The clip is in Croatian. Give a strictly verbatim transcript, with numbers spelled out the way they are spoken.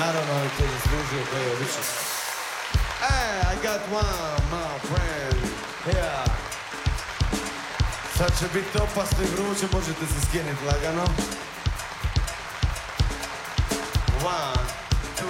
naravno, ali to zaslužio koji je obično. Hey, I got one, my friend. Yeah. Sad će biti opasno i vruće, možete se skinuti lagano. One.